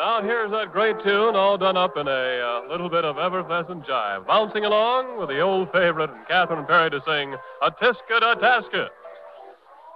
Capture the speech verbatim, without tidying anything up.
Now here's that great tune all done up in a uh, little bit of effervescent jive. Bouncing along with the old favorite and Catherine Perry to sing, A Tisket a Tasket.